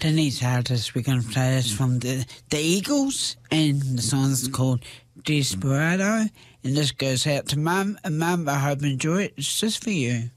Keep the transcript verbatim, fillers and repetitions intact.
Denise artist, we're going to play this from the, the Eagles, and the song's called Desperado, and this goes out to Mum, and Mum, I hope you enjoy it. It's just for you.